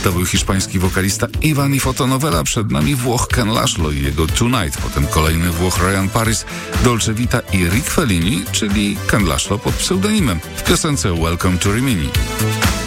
To był hiszpański wokalista Ivan i fotonowela. Przed nami Włoch Ken Laszlo i jego Tonight. Potem kolejny Włoch Ryan Paris, Dolce Vita i Rick Fellini, czyli Ken Laszlo pod pseudonimem w piosence Welcome to Rimini.